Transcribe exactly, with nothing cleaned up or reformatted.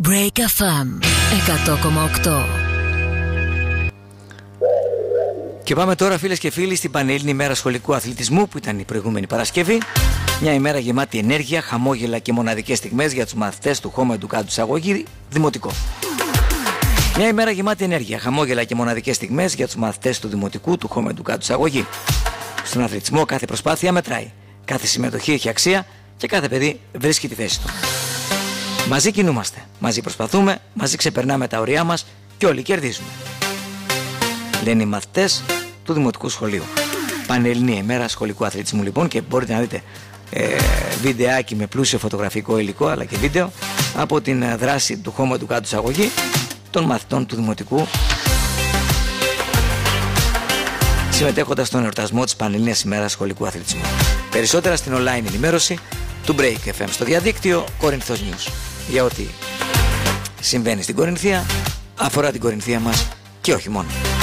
Break εφ εμ εκατό κόμμα οκτώ. Και πάμε τώρα, φίλες και φίλοι, στην Πανελλήνια ημέρα σχολικού αθλητισμού που ήταν η προηγούμενη Παρασκευή. Μια ημέρα γεμάτη ενέργεια, χαμόγελα και μοναδικές στιγμές για τους μαθητές του Home Educatus Αγωγή Δημοτικό. Μια ημέρα γεμάτη ενέργεια, χαμόγελα και μοναδικές στιγμές για τους μαθητές του Δημοτικού του Home Educatus Αγωγή. Στον αθλητισμό κάθε προσπάθεια μετράει. Κάθε συμμετοχή έχει αξία και κάθε παιδί βρίσκει τη θέση του. Μαζί κινούμαστε, μαζί προσπαθούμε, μαζί ξεπερνάμε τα ωριά μας και όλοι κερδίζουμε. Λένε οι μαθητές του Δημοτικού Σχολείου. Πανελλήνια ημέρα σχολικού αθλητισμού λοιπόν, και μπορείτε να δείτε ε, βιντεάκι με πλούσιο φωτογραφικό υλικό αλλά και βίντεο από την δράση του Home Educatus Αγωγή των μαθητών του Δημοτικού, συμμετέχοντας στον εορτασμό της Πανελλήνιας ημέρας σχολικού αθλητισμού. Περισσότερα στην online ενημέρωση του Break εφ εμ στο διαδίκτυο Κορινθός News. Για ό,τι συμβαίνει στην Κορινθία, αφορά την Κορινθία μας και όχι μόνο.